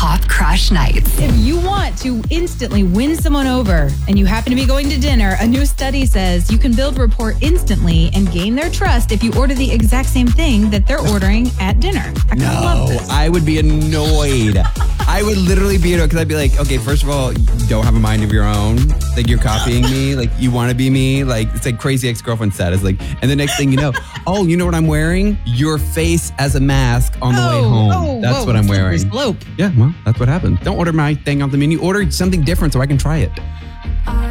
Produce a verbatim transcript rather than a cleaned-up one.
Top Crush Nights. If you want to instantly win someone over and you happen to be going to dinner, a new study says you can build rapport instantly and gain their trust if you order the exact same thing that they're ordering at dinner. I No, love this. I would be annoyed. I would literally be annoyed because I'd be like, okay, first of all, you don't have a mind of your own. Like, you're copying me. Like, you want to be me. Like, it's like crazy ex-girlfriend status. Like, and the next thing you know, oh, you know what I'm wearing? Your face as a mask on the oh, way home. Oh, that's whoa, what I'm slippery wearing. Slope. Yeah, well, that's what happened. Don't order my thing off the menu. Order something different so I can try it.